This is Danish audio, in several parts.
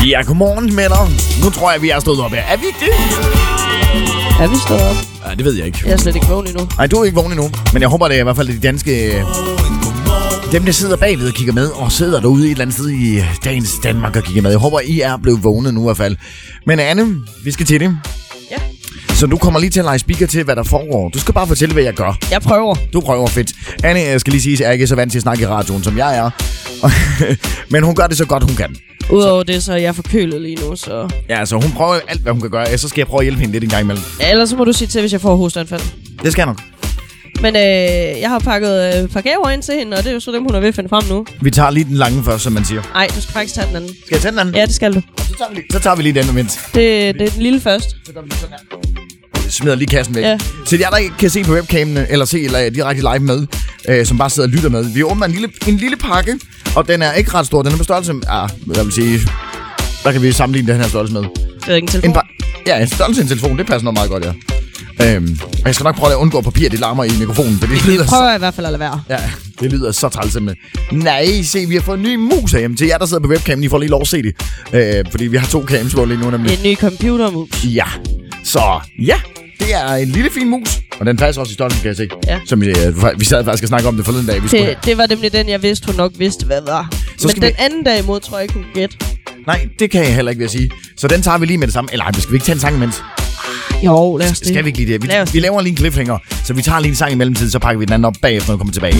Ja, godmorgen med dig. Nu tror jeg, vi er stået op her. Er vi ikke det? Er vi stået op? Ja, det ved jeg ikke. Jeg er slet ikke vågen endnu. Nej, du er ikke vågen endnu. Men jeg håber, det er i hvert fald de danske... Dem, der sidder bagved og kigger med, og sidder derude et eller andet sted i dagens Danmark og kigger med. Jeg håber, I er blevet vågnet nu i hvert fald. Men Anne, vi skal til det. Ja. Så du kommer lige til at lege speaker til, hvad der foregår. Du skal bare fortælle, hvad jeg gør. Jeg prøver. Du prøver, fedt. Anne, jeg skal lige sige, at jeg ikke er så vant til at snakke i radioen, som jeg er. Men hun gør det så godt, hun kan. Udover det, så er jeg forkølet lige nu, så... Ja, så hun prøver alt, hvad hun kan gøre. Så skal jeg prøve at hjælpe hende lidt en gang imellem. Ja, ellers så må du sige til, hvis jeg får hosteanfald. Det skal jeg nok. Men jeg har pakket et par gaver ind til hende, og det er jo så dem, hun er ved at finde frem nu. Vi tager lige den lange først, som man siger. Nej, du skal faktisk tage den anden. Skal jeg tage den anden? Ja, det skal du. Så tager vi lige den imens. Det er den lille først. Så gør vi lige sådan her. Jeg smider lige kassen væk. Ja. Til jer, der ikke kan se på webcamen, eller se eller direkte live med, som bare sidder og lytter med. Vi åbner en lille pakke, og den er ikke ret stor. Den er på størrelse med... jeg vil sige... Hvad kan vi sammenligne den her størrelse med? Det er ikke en telefon. En størrelse af en telefon, det passer nok meget godt, ja. Og jeg skal nok prøve at undgå papir, det larmer i mikrofonen. For det lyder prøver jeg i hvert fald at lade være. Ja, det lyder så træls simpelthen. Nej, se, vi har fået en ny mus herhjemme. Til jer, der sidder på webcam, I får lige lov at se det. Fordi vi har 2 cams på lige nu. Nemlig. En ny computermus. Ja, så ja, det er en lille fin mus. Og den passer også i størrelsen, kan jeg se. Ja. Som vi sad faktisk og snakke om det forleden dag. Det var nemlig den, jeg vidste, hun nok vidste, hvad var. Men den anden dag imod, tror jeg ikke, hun kunne gætte. Nej, det kan jeg heller ikke, vil jeg sige. Så den tager vi lige med det samme. Eller skal vi ikke tage en sang imens? Jo, lad os det. Skal vi ikke lige det? Vi laver lige en cliffhanger, så vi tager lige en sang i mellemtiden, så pakker vi den anden op bagefter, når vi kommer tilbage.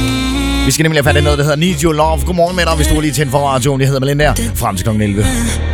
Vi skal nemlig have fat i noget, der hedder Need Your Love. Godmorgen med dig, hvis du er lige tændt for radioen. Jeg hedder Melinda, frem til kl. 11.